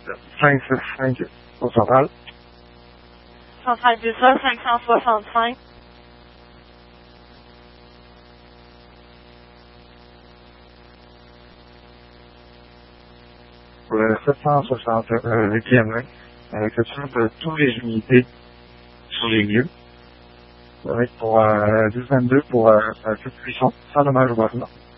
565 au central. Centrale du sol, 565. Pour le 768e, avec le centre de tous les unités sur les lieux. Avec pour 10-22 pour 7 800, sans dommage au bâtiment.